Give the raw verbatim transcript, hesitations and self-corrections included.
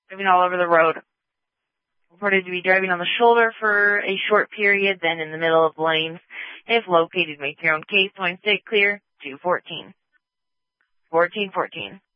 driving all over the road. Reported to be driving on the shoulder for a short period, then in the middle of lanes. If located, make your own case. Going stay clear. two fourteen. fourteen fourteen.